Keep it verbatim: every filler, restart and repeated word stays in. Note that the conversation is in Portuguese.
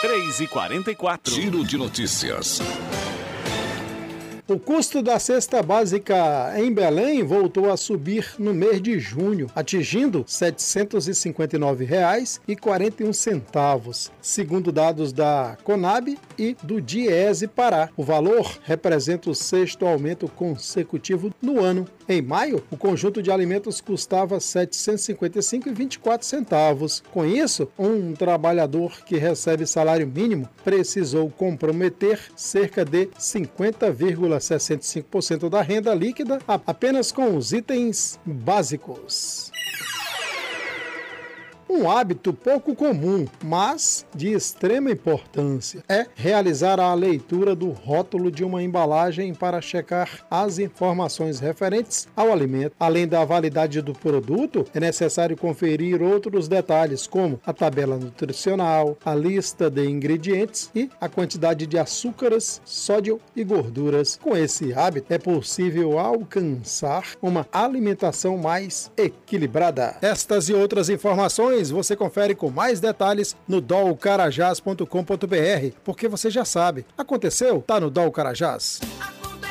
três e quarenta e quatro. Giro de notícias. O custo da cesta básica em Belém voltou a subir no mês de junho, atingindo setecentos e cinquenta e nove reais e quarenta e um centavos, segundo dados da Conab e do Diese Pará. O valor representa o sexto aumento consecutivo no ano. Em maio, o conjunto de alimentos custava setecentos e cinquenta e cinco reais e vinte e quatro centavos. Com isso, um trabalhador que recebe salário mínimo precisou comprometer cerca de cinquenta vírgula sessenta e cinco por cento da renda líquida apenas com os itens básicos. Um hábito pouco comum, mas de extrema importância, é realizar a leitura do rótulo de uma embalagem para checar as informações referentes ao alimento. Além da validade do produto, é necessário conferir outros detalhes, como a tabela nutricional, a lista de ingredientes e a quantidade de açúcares, sódio e gorduras. Com esse hábito, é possível alcançar uma alimentação mais equilibrada. Estas e outras informações você confere com mais detalhes no dol carajás ponto com ponto br, porque você já sabe, aconteceu? Tá no Dol Carajás.